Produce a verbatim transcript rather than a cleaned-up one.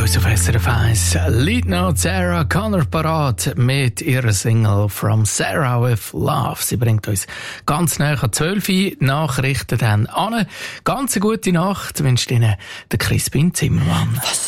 uns auf S R F eins. Leadnote Sarah Connor parat mit ihrer Single From Sarah with Love. Sie bringt uns ganz nahe an zwölf Nachrichten dann an. Ganz eine gute Nacht wünscht Ihnen der Crispin Zimmermann. Was